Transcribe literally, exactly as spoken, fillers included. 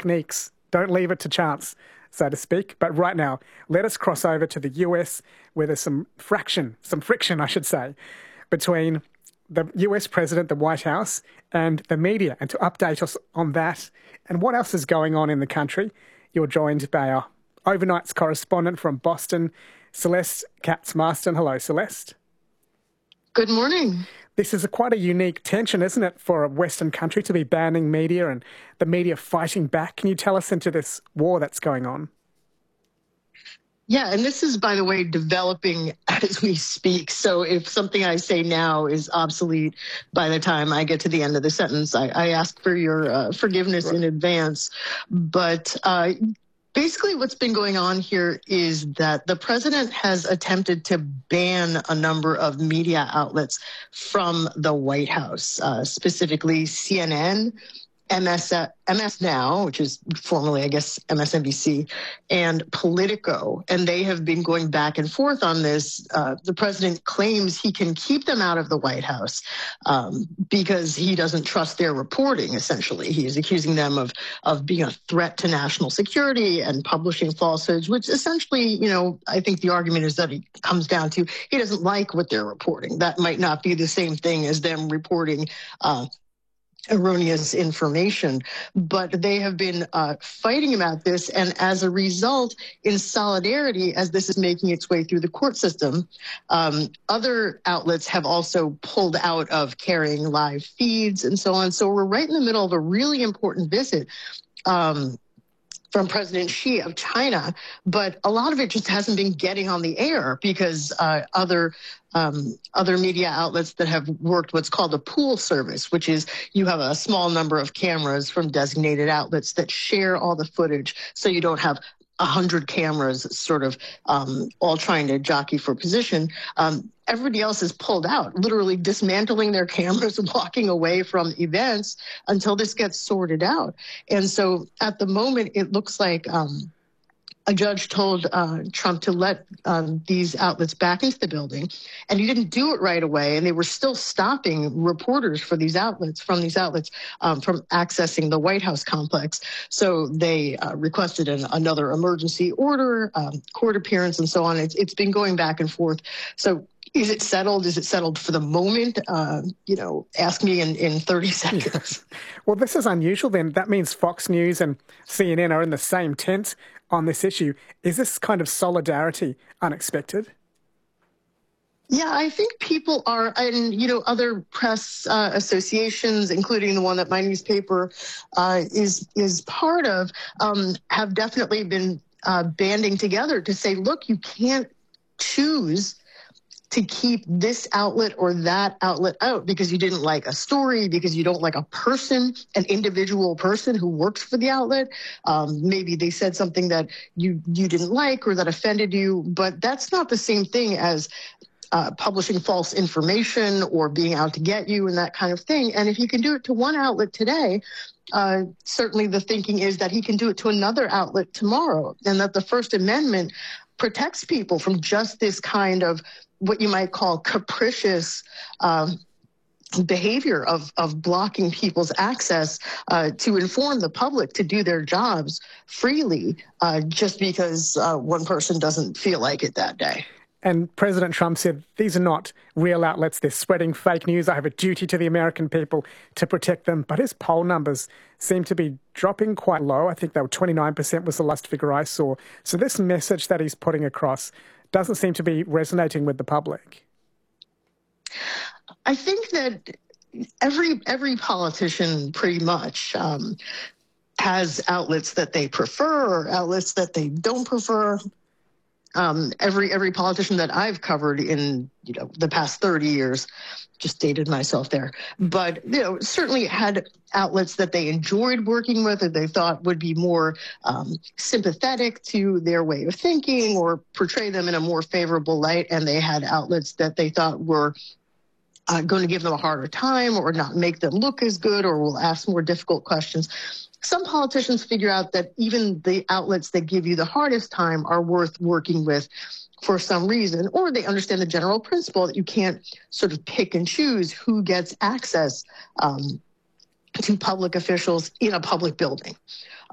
techniques. Don't leave it to chance, so to speak. But right now, let us cross over to the U S, where there's some fraction, some friction, I should say, between the U S president, the White House, and the media. And to update us on that and what else is going on in the country, you're joined by our overnight's correspondent from Boston, Celeste Katz-Marston. Hello, Celeste. Good morning. This is a quite a unique tension, isn't it, for a Western country to be banning media and the media fighting back? Can you tell us into this war that's going on? Yeah, and this is, by the way, developing as we speak. So if something I say now is obsolete by the time I get to the end of the sentence, I, I ask for your uh, forgiveness right in advance. But uh, basically what's been going on here is that the president has attempted to ban a number of media outlets from the White House, uh, specifically C N N, M S, uh, M S Now, which is formerly, I guess, M S N B C, and Politico. And they have been going back and forth on this. Uh, the president claims he can keep them out of the White House um, because he doesn't trust their reporting, essentially. He is accusing them of, of being a threat to national security and publishing falsehoods, which essentially, you know, I think the argument is that it comes down to he doesn't like what they're reporting. That might not be the same thing as them reporting uh, erroneous information, but they have been uh, fighting about this. And as a result, in solidarity, as this is making its way through the court system, um, other outlets have also pulled out of carrying live feeds and so on. So we're right in the middle of a really important visit Um, from President Xi of China, but a lot of it just hasn't been getting on the air because uh, other um, other media outlets that have worked what's called a pool service, which is you have a small number of cameras from designated outlets that share all the footage, so you don't have a hundred cameras sort of um, all trying to jockey for position. Um, everybody else is pulled out, literally dismantling their cameras and walking away from events until this gets sorted out. And so at the moment, it looks like um, a judge told uh, Trump to let um, these outlets back into the building, and he didn't do it right away. And they were still stopping reporters for these outlets, from these outlets, um, from accessing the White House complex. So they uh, requested an, another emergency order, um, court appearance, and so on. It's, it's been going back and forth. So is it settled? Is it settled for the moment? Uh, you know, ask me in, in thirty seconds. Well, this is unusual then. That means Fox News and C N N are in the same tent on this issue. Is this kind of solidarity unexpected? Yeah, I think people are, and, you know, other press uh, associations, including the one that my newspaper uh, is is part of, um, have definitely been uh, banding together to say, look, you can't choose to keep this outlet or that outlet out because you didn't like a story, because you don't like a person, an individual person who works for the outlet. Um, maybe they said something that you, you didn't like or that offended you, but that's not the same thing as uh, publishing false information or being out to get you and that kind of thing. And if you can do it to one outlet today, uh, certainly the thinking is that he can do it to another outlet tomorrow, and that the First Amendment protects people from just this kind of what you might call capricious um, behavior of, of blocking people's access uh, to inform the public to do their jobs freely uh, just because uh, one person doesn't feel like it that day. And President Trump said, these are not real outlets, they're spreading fake news. I have a duty to the American people to protect them. But his poll numbers seem to be dropping quite low. I think they were twenty-nine percent was the last figure I saw. So this message that he's putting across doesn't seem to be resonating with the public. I think that every every politician pretty much um, has outlets that they prefer or outlets that they don't prefer. Um, every every politician that I've covered in you know the past thirty years, just dated myself there, but you know certainly had outlets that they enjoyed working with or they thought would be more um, sympathetic to their way of thinking or portray them in a more favorable light, and they had outlets that they thought were uh, going to give them a harder time or not make them look as good or will ask more difficult questions. Some politicians figure out that even the outlets that give you the hardest time are worth working with for some reason, or they understand the general principle that you can't sort of pick and choose who gets access um, to public officials in a public building.